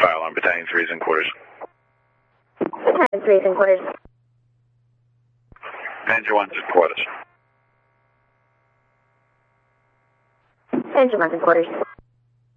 Fire alarm, Battalion 3's in quarters. Battalion 3's in quarters. Ranger 1's in quarters. Ranger 1's in quarters.